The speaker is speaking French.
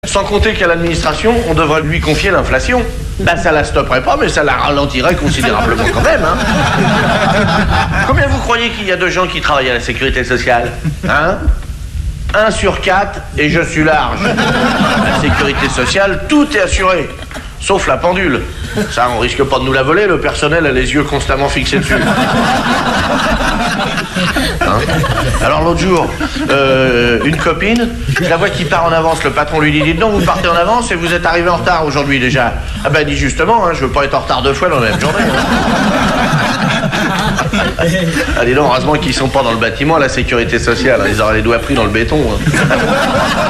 Sans compter qu'à l'administration, on devrait lui confier l'inflation. Ben, ça la stopperait pas, mais ça la ralentirait considérablement quand même, hein. Combien vous croyez qu'il y a de gens qui travaillent à la sécurité sociale? Hein? 1 sur 4, et je suis large. La sécurité sociale, tout est assuré. Sauf la pendule. Ça, on risque pas de nous la voler, le personnel a les yeux constamment fixés dessus. Hein? Alors l'autre jour, une copine, je la vois qui part en avance, le patron lui dit, dites donc, vous partez en avance et vous êtes arrivé en retard aujourd'hui déjà. Ah ben, dit justement, hein, je veux pas être en retard 2 fois dans la même journée. Ah, dis donc, heureusement qu'ils sont pas dans le bâtiment, la sécurité sociale, hein, ils auraient les doigts pris dans le béton. Hein.